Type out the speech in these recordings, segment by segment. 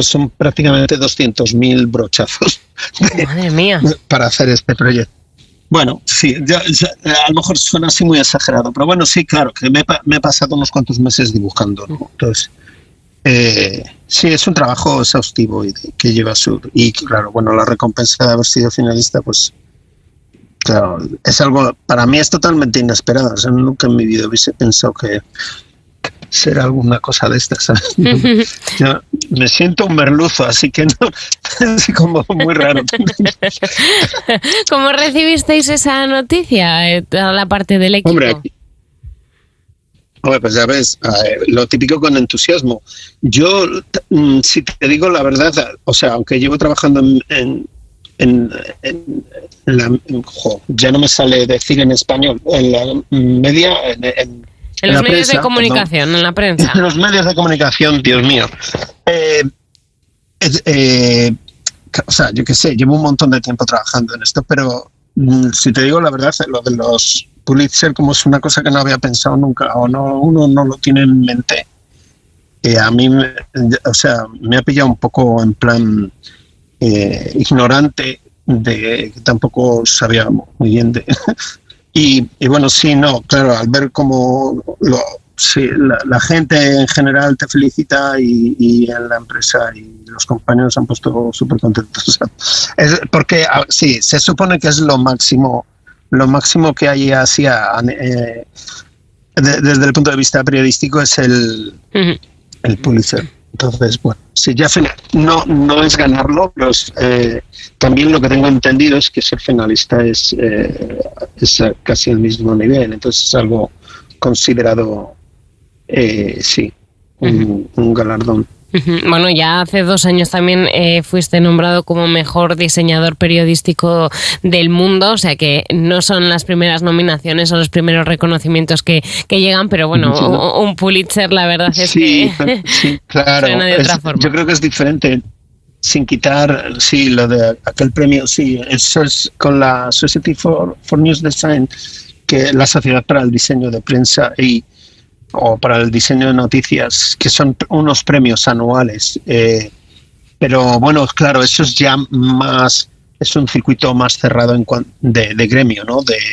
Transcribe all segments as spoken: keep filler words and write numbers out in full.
pues son prácticamente doscientos mil brochazos. Madre mía. Para hacer este proyecto. Bueno, sí, ya, ya, a lo mejor suena así muy exagerado, pero bueno, sí, claro, que me, me he pasado unos cuantos meses dibujando, ¿no? Entonces, eh, sí, es un trabajo exhaustivo y de, que lleva su... Y claro, bueno, la recompensa de haber sido finalista, pues, claro, es algo, para mí es totalmente inesperado. O sea, nunca en mi vida hubiese pensado que ser alguna cosa de estas, ¿sabes? Yo me siento un merluzo, así que no, es como muy raro. ¿Cómo recibisteis esa noticia, toda la parte del equipo? Hombre, hombre pues ya ves, lo típico con entusiasmo. Yo, si te digo la verdad, o sea, aunque llevo trabajando en, en, en, en la, en, jo, ya no me sale decir en español, en la media, en, en En los medios prensa, de comunicación, perdón. En la prensa. En los medios de comunicación, Dios mío. Eh, eh, o sea, yo qué sé, llevo un montón de tiempo trabajando en esto, pero mm, si te digo la verdad, lo de los Pulitzer como es una cosa que no había pensado nunca, o no uno no lo tiene en mente. Eh, a mí, me, o sea, me ha pillado un poco en plan eh, ignorante, de que tampoco sabía muy bien de... Y, y bueno, sí, no, claro, al ver cómo lo, sí, la, la gente en general te felicita y, y en la empresa y los compañeros se han puesto súper contentos. Es porque sí, se supone que es lo máximo, lo máximo que hay así a, eh, de, desde el punto de vista periodístico es el, uh-huh. el Pulitzer. Entonces, bueno, sí, ya no, no es ganarlo, pero es, eh, también lo que tengo entendido es que ser finalista es, eh, es casi el mismo nivel, entonces es algo considerado, eh, sí, un, uh-huh. un galardón. Uh-huh. Bueno, ya hace dos años también eh, fuiste nombrado como mejor diseñador periodístico del mundo, o sea que no son las primeras nominaciones, son los primeros reconocimientos que, que llegan, pero bueno, sí, ¿no? un, un Pulitzer la verdad es sí, que sí, claro, suena de otra es, forma. Yo creo que es diferente, sin quitar, sí, lo de aquel premio, sí, eso es con la Society for, for News Design, que la Sociedad para el Diseño de Prensa y o para el diseño de noticias, que son unos premios anuales. Eh, pero bueno, claro, eso es ya más, es un circuito más cerrado en cuan, de, de gremio, ¿no? De,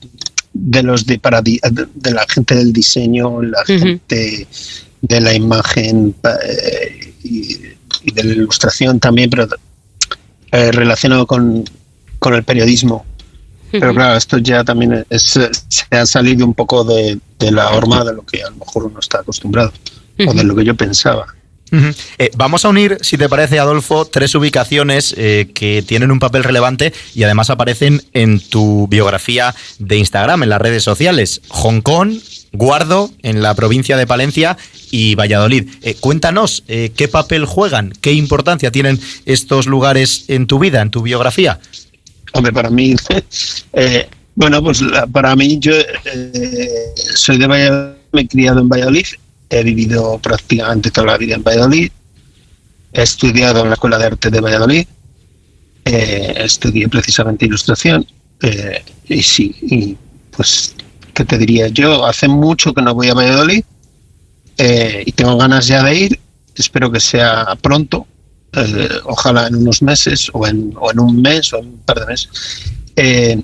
de los de, para, de, de la gente del diseño, la uh-huh. gente de la imagen eh, y, y de la ilustración también, pero eh, relacionado con, con el periodismo. Pero claro, esto ya también es, se ha salido un poco de, de la horma de lo que a lo mejor uno está acostumbrado, uh-huh. o de lo que yo pensaba. Uh-huh. Eh, vamos a unir, si te parece, Adolfo, tres ubicaciones eh, que tienen un papel relevante y además aparecen en tu biografía de Instagram, en las redes sociales. Hong Kong, Guardo, en la provincia de Palencia, y Valladolid. Eh, cuéntanos, eh, ¿qué papel juegan? ¿Qué importancia tienen estos lugares en tu vida, en tu biografía? Hombre, para mí, eh, bueno, pues para mí yo eh, soy de Valladolid, me he criado en Valladolid, he vivido prácticamente toda la vida en Valladolid, he estudiado en la Escuela de Arte de Valladolid, eh, estudié precisamente ilustración, eh, y sí, y pues, ¿qué te diría? Yo hace mucho que no voy a Valladolid, eh, y tengo ganas ya de ir, espero que sea pronto. Eh, ojalá en unos meses o en, o en un mes o en un par de meses eh,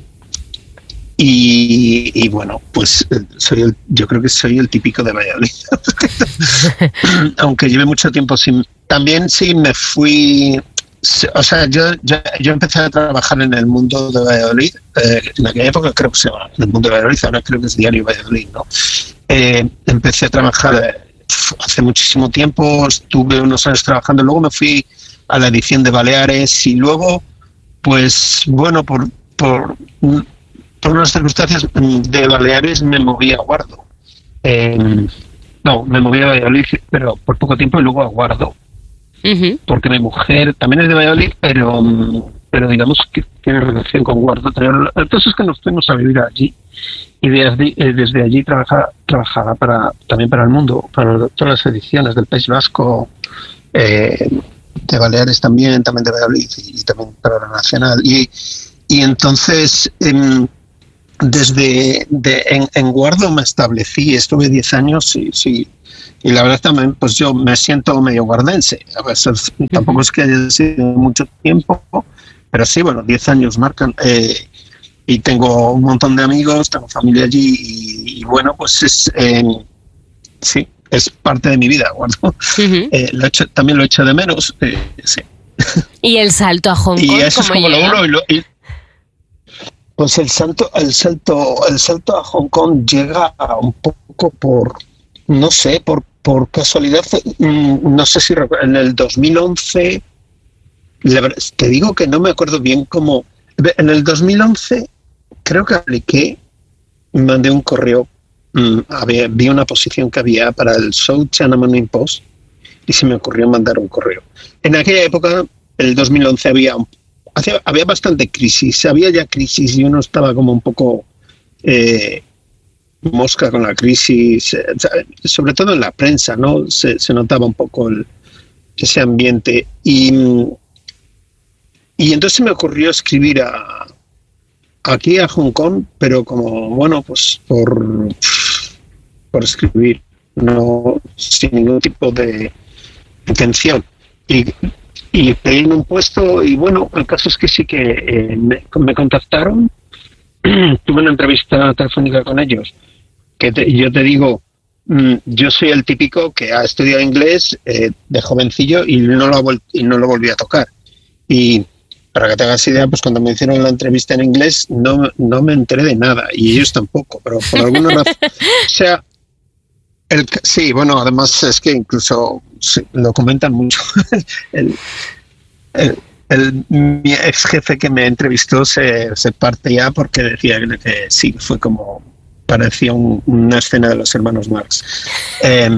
y, y bueno, pues soy el, yo creo que soy el típico de Valladolid. Aunque lleve mucho tiempo sin... También sí me fui... O sea, yo, yo, yo empecé a trabajar en el mundo de Valladolid, eh, en aquella época creo que se llama el mundo de Valladolid, ahora creo que es Diario Valladolid, ¿no? Eh, empecé a trabajar hace muchísimo tiempo, estuve unos años trabajando, luego me fui a la edición de Baleares y luego, pues bueno, por, por, por unas circunstancias de Baleares me moví a Guardo. Eh, no, me moví a Valladolid, pero por poco tiempo y luego a Guardo. Uh-huh. Porque mi mujer también es de Valladolid, pero, pero digamos que tiene relación con Guardo. Entonces es que nos fuimos a vivir allí y desde, desde allí trabaja, trabajaba para, también para el mundo, para todas las ediciones del País Vasco, eh, de Baleares también, también de Valladolid y, y también para la Nacional. Y, y entonces, eh, desde de, en, en Guardo me establecí, estuve diez años, sí, sí, y la verdad también, pues yo me siento medio guardense. A veces, uh-huh. Tampoco es que haya sido mucho tiempo, pero sí, bueno, diez años marcan. Eh, y tengo un montón de amigos, tengo familia allí y, y bueno, pues es eh, sí, es parte de mi vida. Bueno, uh-huh. eh, lo he hecho, también lo he hecho de menos, eh, sí. ¿Y el salto a Hong Kong? Y eso es como llega? lo uno y lo, y, pues el salto, el salto, el salto a Hong Kong llega un poco por, no sé, por, por casualidad, no sé si en el dos mil once, te digo que no me acuerdo bien cómo, en el dos mil once creo que apliqué, mandé un correo, mmm, había, vi una posición que había para el South China Morning Post y se me ocurrió mandar un correo. En aquella época, en el dos mil once, había, había, había bastante crisis, había ya crisis y uno estaba como un poco eh, mosca con la crisis, eh, sobre todo en la prensa, ¿no? Se, se notaba un poco el, ese ambiente y, y entonces me ocurrió escribir a aquí a Hong Kong, pero como, bueno, pues por, por escribir, no sin ningún tipo de intención. Y, y pedí un puesto y bueno, el caso es que sí que eh, me, me contactaron, tuve una entrevista telefónica con ellos, que te, yo te digo, mmm, yo soy el típico que ha estudiado inglés eh, de jovencillo y no lo, vol- y no lo volví a tocar. Y para que te hagas idea, pues cuando me hicieron la entrevista en inglés no, no me enteré de nada y ellos tampoco, pero por alguna razón, o sea, el, sí, bueno, además es que incluso sí, lo comentan mucho. el, el, el, mi ex jefe que me entrevistó se, se parte ya porque decía que, que sí, fue como, parecía un, una escena de los hermanos Marx. Eh,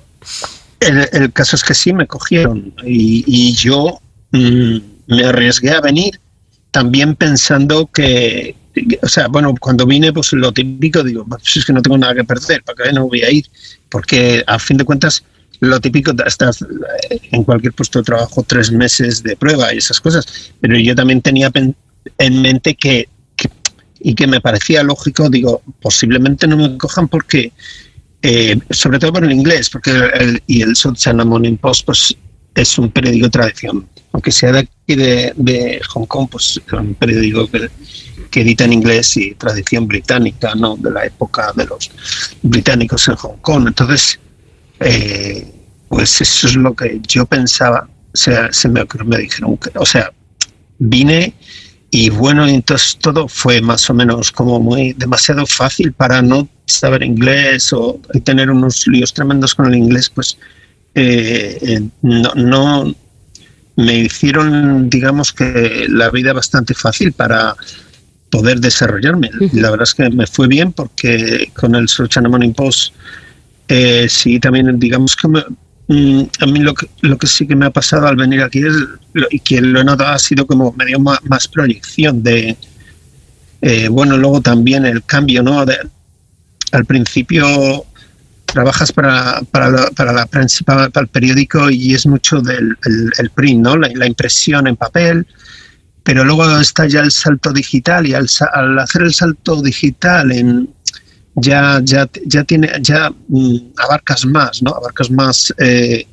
el, el caso es que sí, me cogieron y, y yo... Mmm, me arriesgué a venir también pensando que, o sea, bueno, cuando vine, pues lo típico, digo, pues es que no tengo nada que perder, ¿para qué no voy a ir? Porque a fin de cuentas, lo típico, estás en cualquier puesto de trabajo tres meses de prueba y esas cosas, pero yo también tenía en mente que, que y que me parecía lógico, digo, posiblemente no me cojan porque, eh, sobre todo por el inglés, porque el, y el South China Morning Post, pues es un periódico de tradición. Aunque sea de aquí de, de Hong Kong, pues es un periódico que, que edita en inglés y tradición británica, ¿no? De la época de los británicos en Hong Kong. Entonces, eh, pues eso es lo que yo pensaba. O sea, se me, me dijeron que, o sea, vine y bueno, entonces todo fue más o menos como muy demasiado fácil para no saber inglés o tener unos líos tremendos con el inglés, pues eh, eh, no, no me hicieron, digamos que la vida bastante fácil para poder desarrollarme. La verdad es que me fue bien porque con el South China Morning Post eh, sí también, digamos que me, mm, a mí lo que, lo que sí que me ha pasado al venir aquí es, lo, y que lo he notado, ha sido como me dio más, más proyección de, eh, bueno, luego también el cambio, ¿no? De, al principio trabajas para, para, la, para la prensa, para, para el periódico y es mucho del el, el print, ¿no? La, la impresión en papel, pero luego está ya el salto digital y al, al hacer el salto digital en, ya, ya, ya, tiene, ya mm, abarcas más, ¿no? Abarcas más, eh,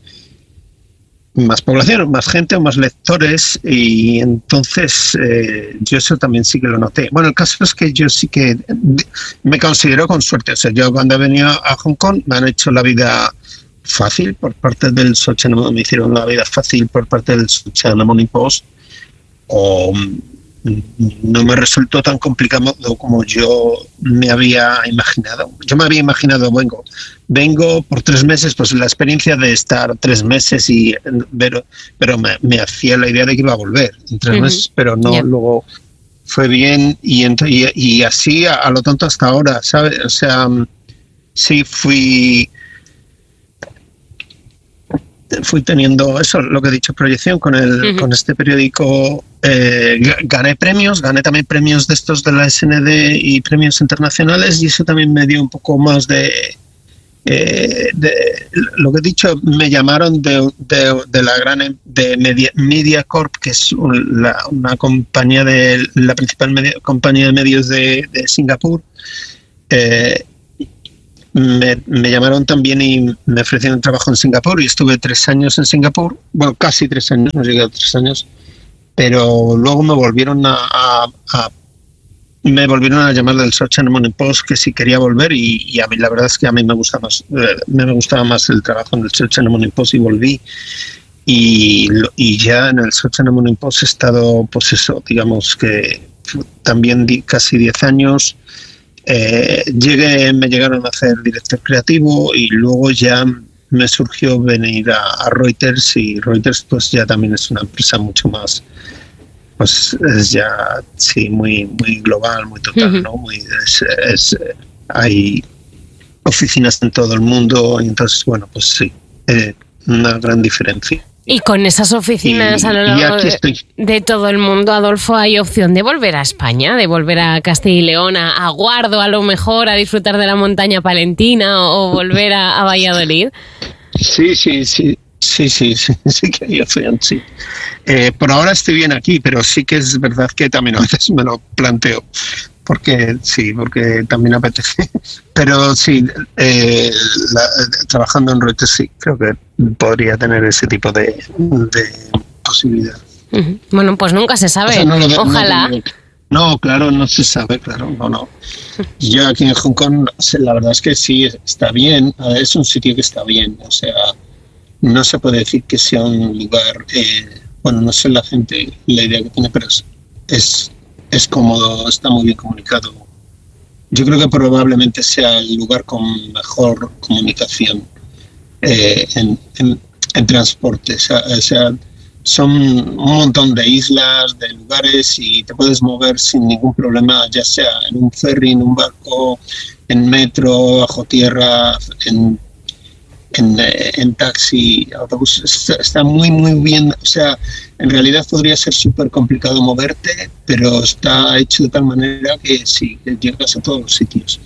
más población, más gente, más lectores y entonces eh, yo eso también sí que lo noté. Bueno, el caso es que yo sí que me considero con suerte. O sea, yo cuando he venido a Hong Kong me han hecho la vida fácil por parte del South China, me hicieron la vida fácil por parte del South China Morning Post, o no me resultó tan complicado como yo me había imaginado. Yo me había imaginado, vengo, vengo por tres meses, pues la experiencia de estar tres meses y pero, pero me, me hacía la idea de que iba a volver en tres uh-huh. meses, pero no, yeah. Luego fue bien y, y, y así a, a lo tonto hasta ahora, ¿sabes? O sea, sí fui fui teniendo eso, lo que he dicho, proyección con el uh-huh. con este periódico. Eh, gané premios, gané también premios de estos de la S N D y premios internacionales y eso también me dio un poco más de, eh, de lo que he dicho, me llamaron de, de, de la gran de Media, MediaCorp, que es la, una compañía de la principal media, compañía de medios de, de Singapur, eh, me, me llamaron también y me ofrecieron trabajo en Singapur y estuve tres años en Singapur, bueno, casi tres años, no llegué a tres años, pero luego me volvieron a, a, a me volvieron a llamar del Search and Morning Post que si quería volver y, y a mí la verdad es que a mí me gusta más, eh, me gustaba más el trabajo en el Search and Morning Post y volví y, y ya en el Search and Morning Post he estado, pues eso, digamos que también di casi diez años. Eh, llegué, me llegaron a hacer director creativo y luego ya me surgió venir a, a Reuters y Reuters pues ya también es una empresa mucho más, pues es ya sí muy muy global, muy total, uh-huh. ¿no? Muy, es, es, hay oficinas en todo el mundo y entonces bueno pues sí, eh, una gran diferencia. Y con esas oficinas y, a lo largo de, de todo el mundo, Adolfo, ¿hay opción de volver a España, de volver a Castilla y León, a, a Guardo a lo mejor, a disfrutar de la montaña palentina o, o volver a, a Valladolid? Sí, sí, sí, sí, sí, sí, sí que hay opción, sí. Eh, por ahora estoy bien aquí, pero sí que es verdad que también a veces me lo planteo. Porque sí, porque también apetece. Pero sí, eh, la, trabajando en Reuters sí, creo que podría tener ese tipo de, de posibilidad. Uh-huh. Bueno, pues nunca se sabe. O sea, no lo, Ojalá. No, no, claro, no se sabe, claro, no, no. Yo aquí en Hong Kong, la verdad es que sí, está bien, es un sitio que está bien, o sea, no se puede decir que sea un lugar, eh, bueno, no sé la gente, la idea que tiene, pero es... es es cómodo, está muy bien comunicado. Yo creo que probablemente sea el lugar con mejor comunicación eh, en, en, en transporte. O sea, o sea, son un montón de islas, de lugares y te puedes mover sin ningún problema, ya sea en un ferry, en un barco, en metro, bajo tierra, en, en, en taxi, autobús. Está, está muy, muy bien. O sea, en realidad podría ser súper complicado moverte, pero está hecho de tal manera que sí, que llegas a todos los sitios.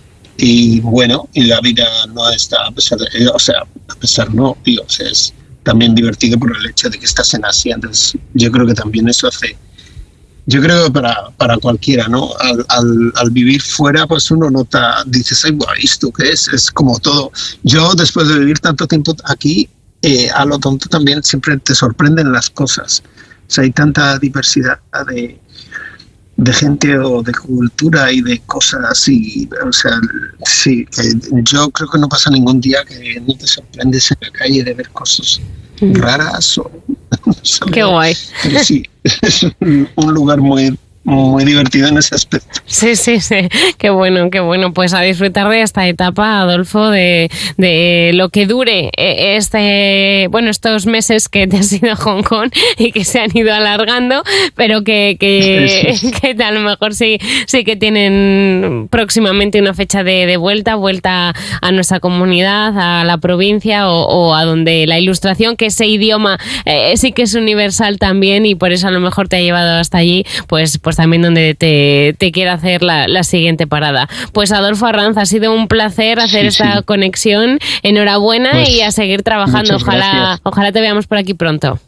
Y bueno, y la vida no está, a pesar de, o sea, a pesar no, tío, o sea, es también divertido por el hecho de que estás en Asia. Entonces, yo creo que también eso hace, yo creo que para, para cualquiera, ¿no? Al, al, al vivir fuera, pues uno nota, dices, ay, guau, ¿esto qué es? Es como todo. Yo, después de vivir tanto tiempo aquí, Eh, a lo tonto también siempre te sorprenden las cosas. O sea, hay tanta diversidad de, de gente o de cultura y de cosas así. O sea, sí, eh, yo creo que no pasa ningún día que no te sorprendes en la calle de ver cosas mm. raras o no sé. Qué guay. Pero sí, es un, un lugar muy muy divertido en ese aspecto. Sí, sí, sí. Qué bueno, qué bueno. Pues a disfrutar de esta etapa, Adolfo, de, de lo que dure este, bueno, estos meses que te has ido a Hong Kong y que se han ido alargando, pero que, que, sí, sí. que a lo mejor sí, sí que tienen próximamente una fecha de, de vuelta, vuelta a nuestra comunidad, a la provincia o, o a donde la ilustración, que ese idioma eh, sí que es universal también y por eso a lo mejor te ha llevado hasta allí, pues, pues también donde te, te quiera hacer la, la siguiente parada. Pues Adolfo Arranz, ha sido un placer hacer sí, esta sí. conexión. Enhorabuena pues, y a seguir trabajando. Ojalá, ojalá te veamos por aquí pronto.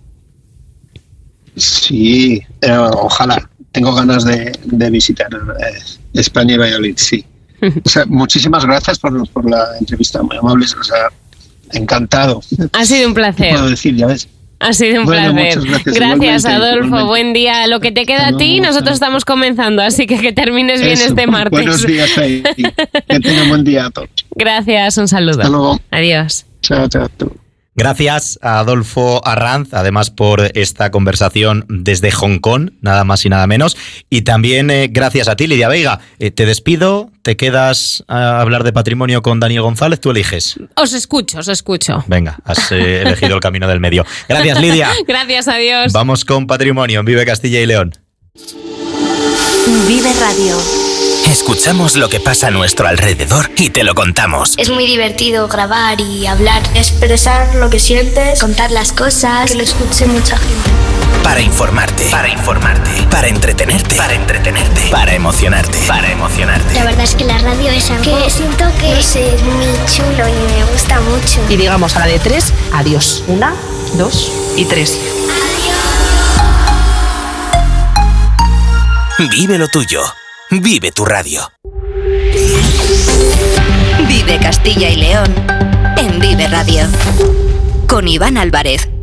Sí, eh, ojalá. Tengo ganas de, de visitar eh, España y Valladolid, sí. O sea, muchísimas gracias por, por la entrevista, muy amables. O sea, encantado. Ha sido un placer. ¿Qué puedo decir? Ya ves. Ha sido un bueno, placer. Gracias, gracias Adolfo. Igualmente. Buen día. Lo que te queda a ti, nosotros estamos comenzando, así que que termines bien Eso, este martes. Buenos días ahí. Que tengan buen día a todos. Gracias, un saludo. Hasta luego. Adiós. Chao, chao. Gracias a Adolfo Arranz, además por esta conversación desde Hong Kong, nada más y nada menos. Y también eh, gracias a ti, Lidia Veiga. Eh, te despido, te quedas a hablar de patrimonio con Daniel González, tú eliges. Os escucho, os escucho. Venga, has eh, elegido el camino del medio. Gracias, Lidia. Gracias, adiós. Vamos con patrimonio en Vive Castilla y León. Vive Radio. Escuchamos lo que pasa a nuestro alrededor y te lo contamos. Es muy divertido grabar y hablar, expresar lo que sientes, contar las cosas, que lo escuche mucha gente. Para informarte, para informarte, para entretenerte, para entretenerte, para emocionarte, para emocionarte. La verdad es que la radio es algo que siento que no sé, es muy chulo y me gusta mucho. Y digamos a la de tres, adiós. Una, dos y tres. Vive lo tuyo. Vive tu radio. Vive Castilla y León en Vive Radio. Con Iván Álvarez.